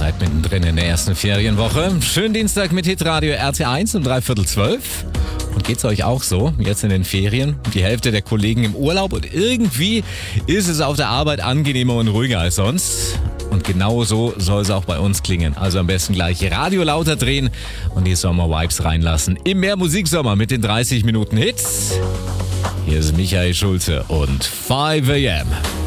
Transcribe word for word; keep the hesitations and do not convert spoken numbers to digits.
seid mittendrin in der ersten Ferienwoche. Schönen Dienstag mit Hitradio R T eins um dreiviertel zwölf. Und geht's euch auch so, jetzt in den Ferien? Die Hälfte der Kollegen im Urlaub und irgendwie ist es auf der Arbeit angenehmer und ruhiger als sonst. Und genau so soll es auch bei uns klingen. Also am besten gleich Radio lauter drehen und die Sommer-Vibes reinlassen. Im Mehr-Musik-Sommer mit den dreißig Minuten Hits. Hier ist Michael Schulze und five a m